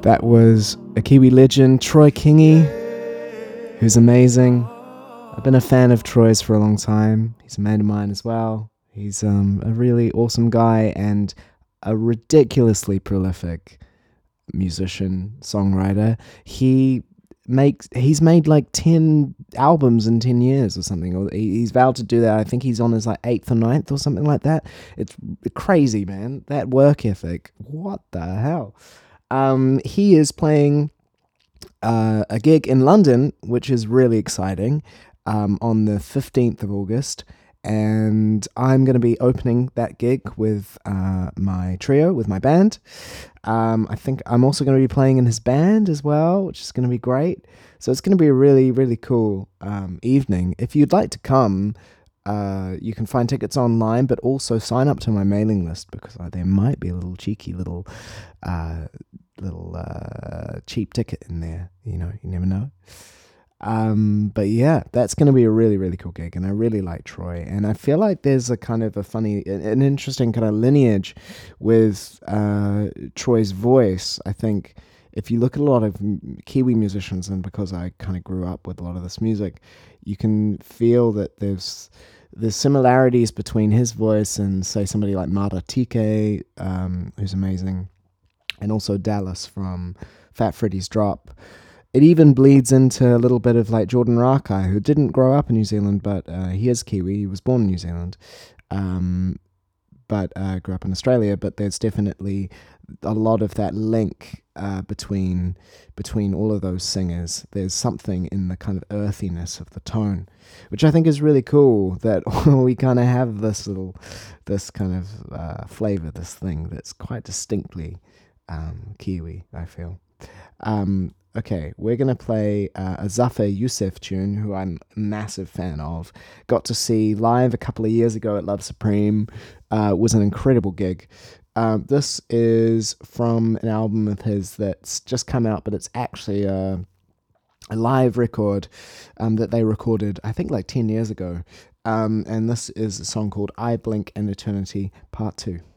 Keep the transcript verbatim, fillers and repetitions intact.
That was a Kiwi legend, Troy Kingi, who's amazing. I've been a fan of Troy's for a long time. He's a mate of mine as well. He's um, a really awesome guy and a ridiculously prolific musician, songwriter. He makes he's made like ten albums in ten years or something. Or he's vowed to do that. I think he's on his like eighth or ninth or something like that. It's crazy, man. That work ethic. What the hell? Um, he is playing uh, a gig in London, which is really exciting, um, on the fifteenth of August. And I'm going to be opening that gig with uh, my trio, with my band. Um, I think I'm also going to be playing in his band as well, which is going to be great. So it's going to be a really, really cool um, evening. If you'd like to come, uh, you can find tickets online, but also sign up to my mailing list because uh, there might be a little cheeky little, uh, little uh, cheap ticket in there. You know, you never know. Um, but yeah, that's going to be a really, really cool gig. And I really like Troy. And I feel like there's a kind of a funny, an interesting kind of lineage with uh, Troy's voice. I think if you look at a lot of Kiwi musicians, and because I kind of grew up with a lot of this music, you can feel that there's there's similarities between his voice and, say, somebody like Mara Tike, um, who's amazing, and also Dallas from Fat Freddy's Drop. It even bleeds into a little bit of like Jordan Rakai, who didn't grow up in New Zealand, but uh, he is Kiwi. He was born in New Zealand, um, but uh, grew up in Australia. But there's definitely a lot of that link uh, between between all of those singers. There's something in the kind of earthiness of the tone, which I think is really cool. That we kind of have this little, this kind of uh, flavor, this thing that's quite distinctly um, Kiwi, I feel. Um, Okay, we're going to play uh, a Zafar Youssef tune, who I'm a massive fan of. Got to see live a couple of years ago at Love Supreme. Uh, was an incredible gig. Um, this is from an album of his that's just come out, but it's actually a, a live record um, that they recorded, I think, like ten years ago. Um, and this is a song called I Blink an Eternity Part two.